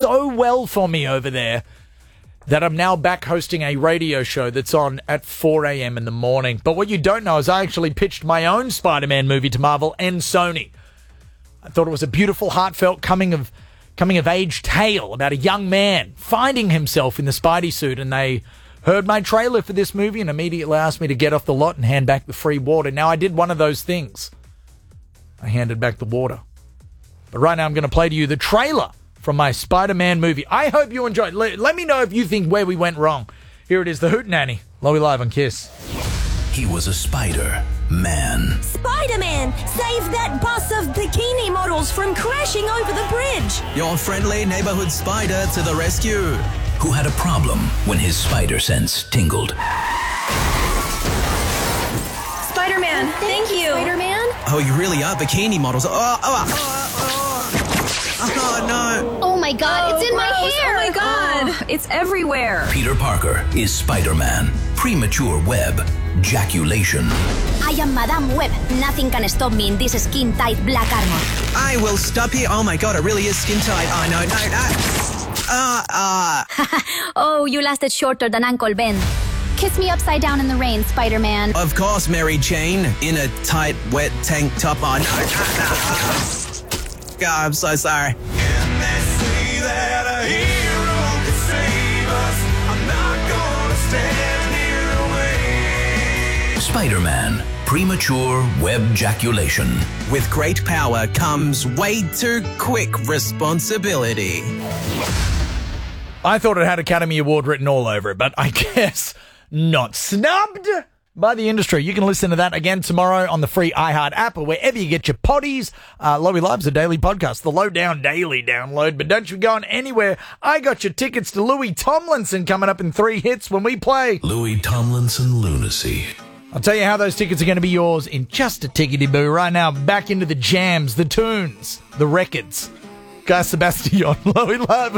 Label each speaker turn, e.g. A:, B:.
A: so well for me over there that I'm now back hosting a radio show that's on at 4 a.m. in the morning. But what you don't know is I actually pitched my own Spider-Man movie to Marvel and Sony. I thought it was a beautiful, heartfelt coming-of-age tale about a young man finding himself in the Spidey suit, and they heard my trailer for this movie and immediately asked me to get off the lot and hand back the free water. Now, I did one of those things. I handed back the water. But right now, I'm going to play to you the trailer from my Spider-Man movie. I hope you enjoyed it. Let me know if you think where we went wrong. Here it is, the Hootenanny. Lowy live on Kiss.
B: He was a Spider-Man.
C: Spider-Man, save that bus of bikini models from crashing over the bridge.
D: Your friendly neighborhood spider to the rescue.
B: Who had a problem when his spider sense tingled.
C: Spider-Man, thank you. Spider-Man?
D: Oh, you really are bikini models. Oh no.
E: Oh my God, it's in my
C: gross.
E: hair.
C: Oh my God, it's everywhere.
B: Peter Parker is Spider-Man. Premature web ejaculation.
E: I am Madame Web. Nothing can stop me in this skin-tight black armor.
D: I will stop you. Oh my God, it really is skin tight. Oh no.
E: Oh, you lasted shorter than Uncle Ben. Kiss me upside down in the rain, Spider-Man.
D: Of course, Mary Jane, in a tight, wet tank top. Oh no. God, I'm so sorry.
F: Can they say that a hero can save us? I'm not gonna stand here and wait.
B: Spider-Man. Premature web ejaculation.
D: With great power comes way too quick responsibility.
A: I thought it had Academy Award written all over it, but I guess not. Snubbed by the industry. You can listen to that again tomorrow on the free iHeart app or wherever you get your potties. Lowy Live's a daily podcast, the Lowdown Daily download. But don't you be going anywhere. I got your tickets to Louis Tomlinson coming up in 3 hits when we play
B: Louis Tomlinson Lunacy.
A: I'll tell you how those tickets are going to be yours in just a tickety-boo. Right now, back into the jams, the tunes, the records. Guy Sebastian, Lowy Live.